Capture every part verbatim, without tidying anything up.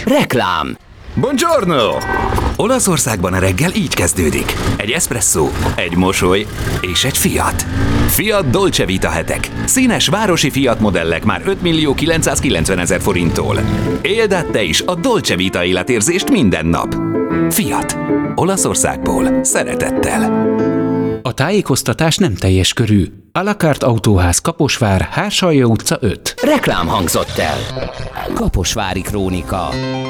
Reklám. Buongiorno! Olaszországban a reggel így kezdődik. Egy eszpresszó, egy mosoly és egy Fiat. Fiat Dolce Vita hetek. Színes városi Fiat modellek már öt millió kilencszázkilencven ezer forinttól. Éld át te is a Dolce Vita életérzést minden nap. Fiat. Olaszországból. Szeretettel. A tájékoztatás nem teljes körű. A la carte Autóház, Kaposvár, Hársalja utca öt. Reklám hangzott el. Kaposvári Krónika.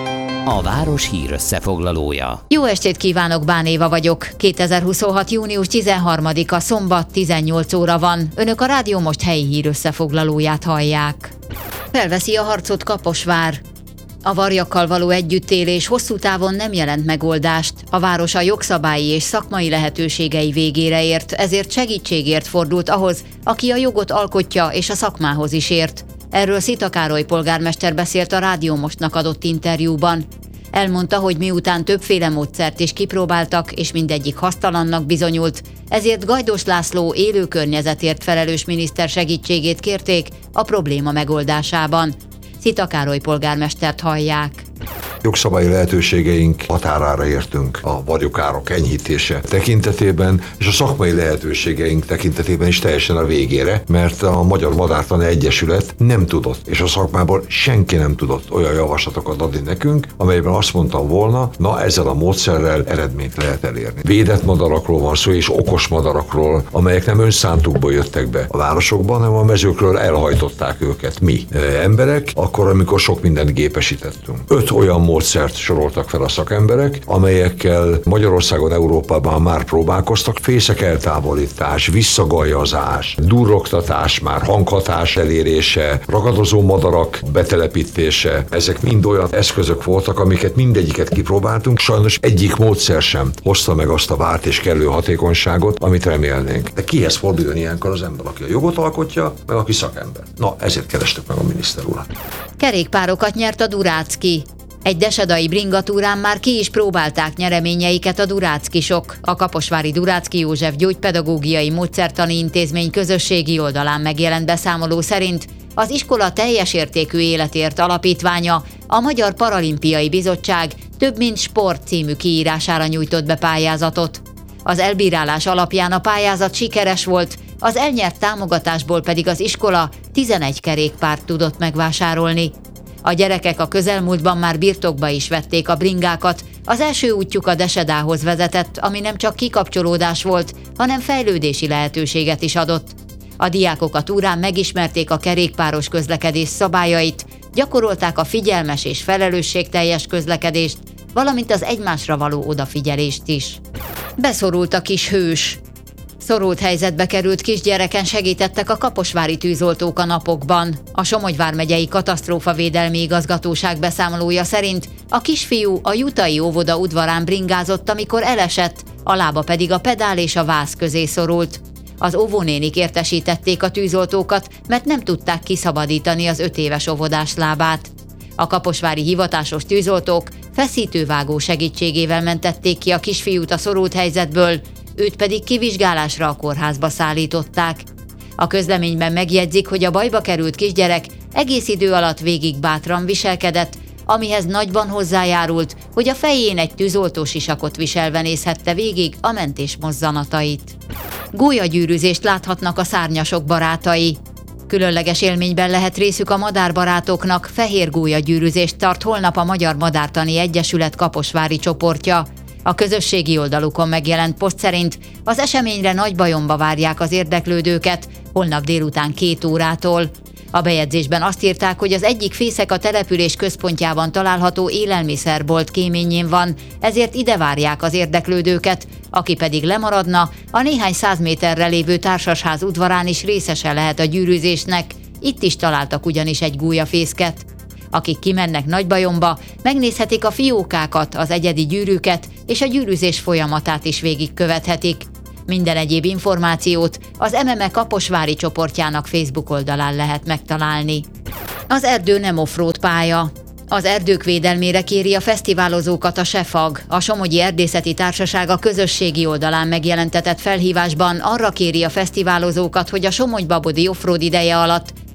A város hírösszefoglalója. Jó estét kívánok, Bán Éva vagyok. kétezer-huszonhat. június tizenharmadika szombat, tizennyolc óra van. Önök a Rádió Most helyi hírösszefoglalóját hallják. Felveszi a harcot Kaposvár. A varjakkal való együttélés hosszú távon nem jelent megoldást. A város a jogszabályi és szakmai lehetőségei végére ért, ezért segítségért fordult ahhoz, aki a jogot alkotja és a szakmához is ért. Erről Szita Károly polgármester beszélt a Rádió Mostnak adott interjúban. Elmondta, hogy miután többféle módszert is kipróbáltak, és mindegyik hasztalannak bizonyult, ezért Gajdos László élő környezetért felelős miniszter segítségét kérték a probléma megoldásában. Szita Károly polgármestert hallják. Jogszabályi lehetőségeink határára értünk a vagyokárok enyhítése tekintetében, és a szakmai lehetőségeink tekintetében is teljesen a végére, mert a Magyar Madártani Egyesület nem tudott, és a szakmából senki nem tudott olyan javaslatokat adni nekünk, amelyben azt mondtam volna, na ezzel a módszerrel eredményt lehet elérni. Védett madarakról van szó, és okos madarakról, amelyek nem önszántukból jöttek be a városokban, hanem a mezőkről elhajtották őket mi emberek, akkor, amikor sok mindent gépesítettünk. Öt olyan módszert soroltak fel a szakemberek, amelyekkel Magyarországon, Európában már próbálkoztak. Fészek eltávolítás, visszagajazás, durrogtatás, már hanghatás elérése, ragadozó madarak betelepítése. Ezek mind olyan eszközök voltak, amiket mindegyiket kipróbáltunk. Sajnos egyik módszer sem hozta meg azt a várt és kellő hatékonyságot, amit remélnénk. De kihez forduljon ilyenkor az ember, aki a jogot alkotja, meg aki szakember? Na, ezért kerestek meg a miniszter urat. Kerékpárokat nyert a Durácki. Egy desedai bringatúrán már ki is próbálták nyereményeiket a duráckisok. A kaposvári Durácki József Gyógypedagógiai Módszertani Intézmény közösségi oldalán megjelent beszámoló szerint az iskola teljes értékű életért alapítványa a Magyar Paralimpiai Bizottság Több mint Sport című kiírására nyújtott be pályázatot. Az elbírálás alapján a pályázat sikeres volt, az elnyert támogatásból pedig az iskola tizenegy kerékpárt tudott megvásárolni. A gyerekek a közelmúltban már birtokba is vették a bringákat, az első útjuk a Desedához vezetett, ami nem csak kikapcsolódás volt, hanem fejlődési lehetőséget is adott. A diákok a túrán megismerték a kerékpáros közlekedés szabályait, gyakorolták a figyelmes és felelősségteljes közlekedést, valamint az egymásra való odafigyelést is. Beszorult a kis hős. Szorult helyzetbe került kisgyereken segítettek a kaposvári tűzoltók a napokban. A Somogy vármegyei katasztrófavédelmi igazgatóság beszámolója szerint a kisfiú a jutai óvoda udvarán bringázott, amikor elesett, a lába pedig a pedál és a váz közé szorult. Az óvónénik értesítették a tűzoltókat, mert nem tudták kiszabadítani az öt éves óvodás lábát. A kaposvári hivatásos tűzoltók feszítővágó segítségével mentették ki a kisfiút a szorult helyzetből, őt pedig kivizsgálásra a kórházba szállították. A közleményben megjegyzik, hogy a bajba került kisgyerek egész idő alatt végig bátran viselkedett, amihez nagyban hozzájárult, hogy a fején egy tűzoltós sisakot viselve nézhette végig a mentés mozzanatait. Gólyagyűrűzést láthatnak a szárnyasok barátai. Különleges élményben lehet részük a madárbarátoknak, fehér gólyagyűrűzést tart holnap a Magyar Madártani Egyesület kaposvári csoportja. A közösségi oldalukon megjelent poszt szerint az eseményre Nagybajomba várják az érdeklődőket, holnap délután két órától. A bejegyzésben azt írták, hogy az egyik fészek a település központjában található élelmiszerbolt kéményén van, ezért ide várják az érdeklődőket, aki pedig lemaradna, a néhány száz méterre lévő társasház udvarán is részese lehet a gyűrűzésnek, itt is találtak ugyanis egy gólyafészket. Akik kimennek Nagybajomba, megnézhetik a fiókákat, az egyedi gyűrűket és a gyűrűzés folyamatát is végigkövethetik. Minden egyéb információt az em em e kaposvári csoportjának Facebook oldalán lehet megtalálni. Az erdő nem offroad pálya. Az erdők védelmére kéri a fesztiválozókat a SEFAG. A Somogyi Erdészeti Társaság a közösségi oldalán megjelentetett felhívásban arra kéri a fesztiválozókat, hogy a Somogy-Babodi offroad ideje alatt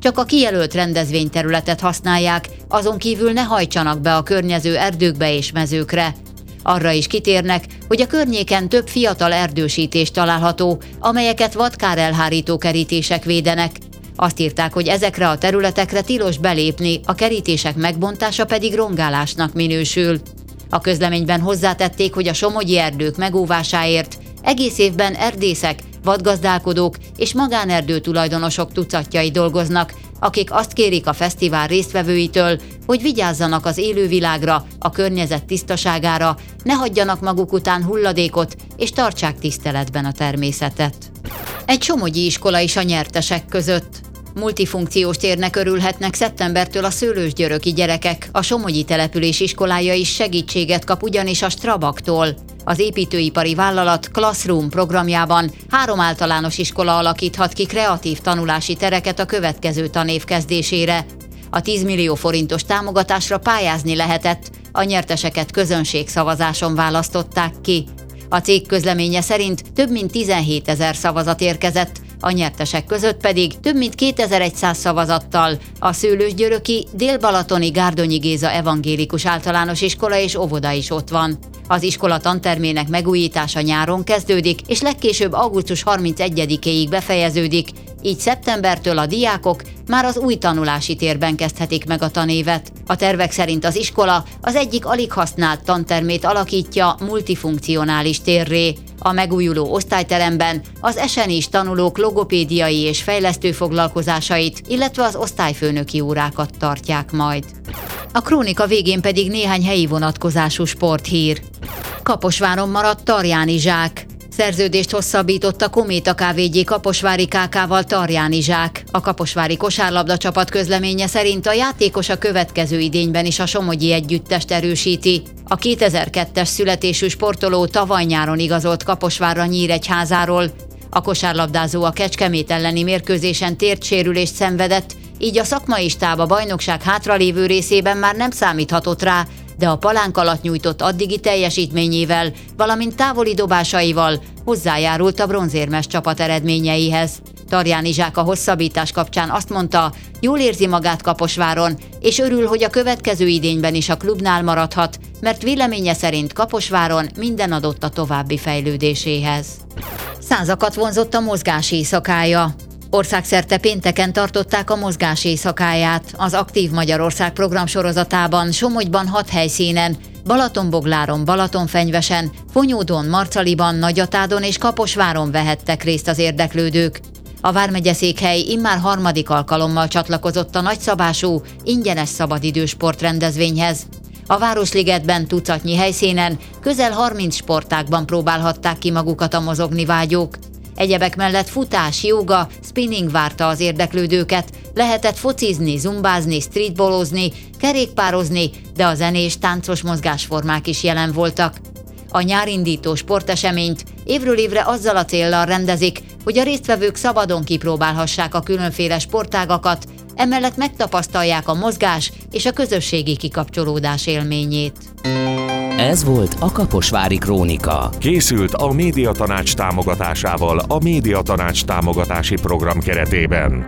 csak a kijelölt rendezvényterületet használják, azon kívül ne hajtsanak be a környező erdőkbe és mezőkre. Arra is kitérnek, hogy a környéken több fiatal erdősítés található, amelyeket vadkárelhárító kerítések védenek. Azt írták, hogy ezekre a területekre tilos belépni, a kerítések megbontása pedig rongálásnak minősül. A közleményben hozzátették, hogy a somogyi erdők megóvásáért egész évben erdészek, vadgazdálkodók és magánerdő tulajdonosok tucatjai dolgoznak, akik azt kérik a fesztivál résztvevőitől, hogy vigyázzanak az élővilágra, a környezet tisztaságára, ne hagyjanak maguk után hulladékot és tartsák tiszteletben a természetet. Egy somogyi iskola is a nyertesek között. Multifunkciós térnek örülhetnek szeptembertől a szőlősgyöröki gyerekek, a somogyi település iskolája is segítséget kap ugyanis a Strabaktól. Az építőipari vállalat Classroom programjában három általános iskola alakíthat ki kreatív tanulási tereket a következő tanév kezdésére. A tíz millió forintos támogatásra pályázni lehetett, a nyerteseket közönségszavazáson választották ki. A cég közleménye szerint több mint tizenhétezer szavazat érkezett, a nyertesek között pedig több mint kétezer-száz szavazattal a szőlősgyöröki Dél-Balatoni Gárdonyi Géza Evangélikus Általános Iskola és óvoda is ott van. Az iskola tantermének megújítása nyáron kezdődik, és legkésőbb augusztus harmincegyedikéig befejeződik, így szeptembertől a diákok már az új tanulási térben kezdhetik meg a tanévet. A tervek szerint az iskola az egyik alig használt tantermét alakítja multifunkcionális térré. A megújuló osztályteremben az esenis tanulók logopédiai és fejlesztő foglalkozásait, illetve az osztályfőnöki órákat tartják majd. A krónika végén pedig néhány helyi vonatkozású sporthír. Kaposváron maradt Tarjáni Zsák. Szerződést hosszabbított a Kométa ká vé gé kaposvári ká ká-val Tarjáni Zsák. A kaposvári kosárlabda csapat közleménye szerint a játékos a következő idényben is a somogyi együttest erősíti. A kétezer-kettes születésű sportoló tavaly nyáron igazolt Kaposvárra Nyíregyházáról. A kosárlabdázó a Kecskemét elleni mérkőzésen térdsérülést szenvedett, így a szakmai stáb a bajnokság hátralévő részében már nem számíthatott rá, de a palánk alatt nyújtott addigi teljesítményével, valamint távoli dobásaival hozzájárult a bronzérmes csapat eredményeihez. Tarjáni Zsák a hosszabbítás kapcsán azt mondta, jól érzi magát Kaposváron, és örül, hogy a következő idényben is a klubnál maradhat, mert véleménye szerint Kaposváron minden adott a további fejlődéséhez. Százakat vonzott a mozgás éjszakája. Országszerte pénteken tartották a mozgás éjszakáját. Az Aktív Magyarország programsorozatában Somogyban hat helyszínen, Balatonbogláron, Balatonfenyvesen, Fonyódon, Marcaliban, Nagyatádon és Kaposváron vehettek részt az érdeklődők. A vármegyeszékhely immár harmadik alkalommal csatlakozott a nagyszabású, ingyenes szabadidős sportrendezvényhez. A Városligetben tucatnyi helyszínen közel harminc sportágban próbálhatták ki magukat a mozogni vágyók. Egyebek mellett futás, jóga, spinning várta az érdeklődőket, lehetett focizni, zumbázni, streetballozni, kerékpározni, de a zenés, táncos mozgásformák is jelen voltak. A nyárindító sporteseményt évről évre azzal a céllal rendezik, hogy a résztvevők szabadon kipróbálhassák a különféle sportágakat, emellett megtapasztalják a mozgás és a közösségi kikapcsolódás élményét. Ez volt a Kaposvári Krónika. Készült a Médiatanács támogatásával a Médiatanács támogatási program keretében.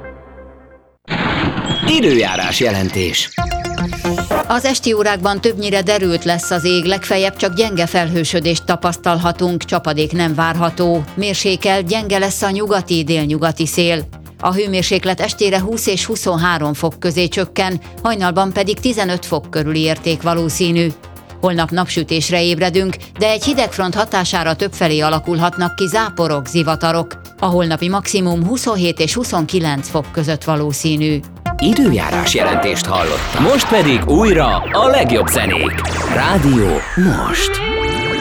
Időjárás jelentés. Az esti órákban többnyire derült lesz az ég, legfeljebb csak gyenge felhősödést tapasztalhatunk, csapadék nem várható. Mérsékelt, gyenge lesz a nyugati-délnyugati szél. A hőmérséklet estére húsz és huszonhárom fok közé csökken, hajnalban pedig tizenöt fok körüli érték valószínű. Holnap napsütésre ébredünk, de egy hidegfront hatására többfelé alakulhatnak ki záporok, zivatarok. A holnapi maximum huszonhét és huszonkilenc fok között valószínű. Időjárás jelentést hallottam. Most pedig újra a legjobb zenék. Rádió most.